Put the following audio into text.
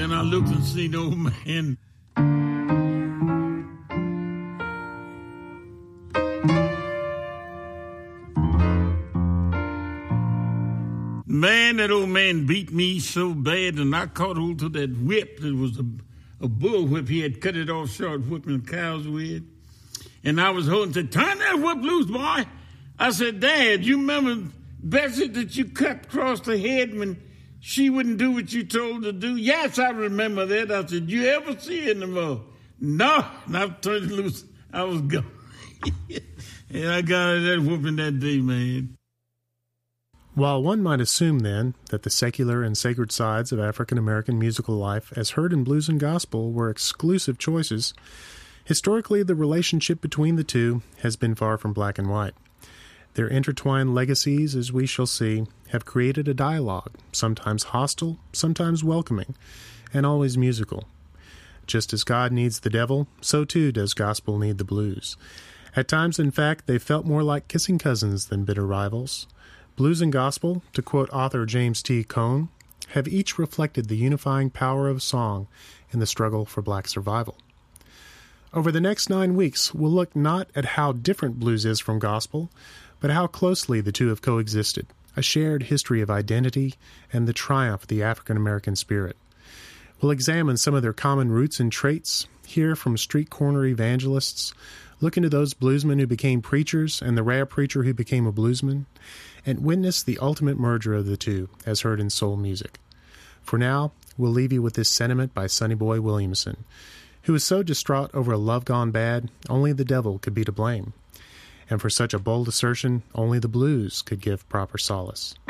and I looked and seen the old man. Man, that old man beat me so bad, and I caught hold to that whip. It was a bull whip. He had cut it off short, whipping cows with. And I was holding, said, "Turn that whip loose, boy." I said, "Dad, you remember Bessie that you cut across the head when she wouldn't do what you told her to do?" "Yes, I remember that." I said, "You ever see her no more?" "No." And I turned it loose. I was gone. And I got her that whooping that day, man. While one might assume, then, that the secular and sacred sides of African-American musical life, as heard in blues and gospel, were exclusive choices, historically the relationship between the two has been far from black and white. Their intertwined legacies, as we shall see, have created a dialogue, sometimes hostile, sometimes welcoming, and always musical. Just as God needs the devil, so too does gospel need the blues. At times, in fact, they felt more like kissing cousins than bitter rivals. Blues and gospel, to quote author James T. Cone, have each reflected the unifying power of song in the struggle for black survival. Over the next 9 weeks, we'll look not at how different blues is from gospel, but how closely the two have coexisted, a shared history of identity and the triumph of the African-American spirit. We'll examine some of their common roots and traits, hear from street corner evangelists, look into those bluesmen who became preachers and the rare preacher who became a bluesman, and witness the ultimate merger of the two, as heard in soul music. For now, we'll leave you with this sentiment by Sonny Boy Williamson, who was so distraught over a love gone bad, only the devil could be to blame. And for such a bold assertion, only the blues could give proper solace.